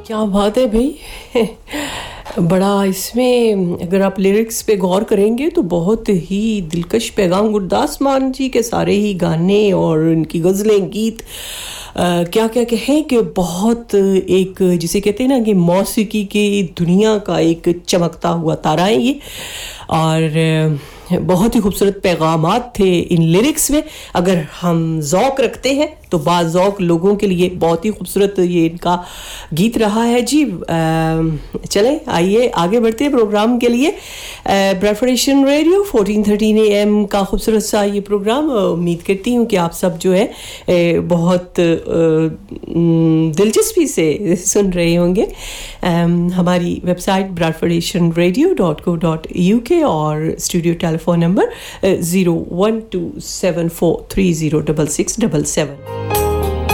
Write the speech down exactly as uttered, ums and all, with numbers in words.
क्या बात है भाई। बड़ा इसमें अगर आप लिरिक्स पे गौर करेंगे तो बहुत ही दिलकश पैगाम। गुरदास मान जी के सारे ही गाने और उनकी गज़लें गीत आ, क्या क्या कहें कि बहुत एक जिसे कहते हैं ना कि मौसीकी की दुनिया का एक चमकता हुआ तारा है ये। और बहुत ही खूबसूरत पैगामात थे इन लिरिक्स में। अगर हम ज़ौक़ रखते हैं तो बाज़ौक़ लोगों के लिए बहुत ही खूबसूरत ये इनका गीत रहा है जी। चलें आइए आगे बढ़ते हैं प्रोग्राम के लिए। Bradford Asian radio fourteen thirteen A M का खूबसूरत सा ये प्रोग्राम। उम्मीद करती हूँ कि आप सब जो है बहुत दिलचस्पी से सुन रहे होंगे। हमारी website Bradford Asian radio dot co dot U के और studio telephone number zero one two seven four three zero six six seven seven.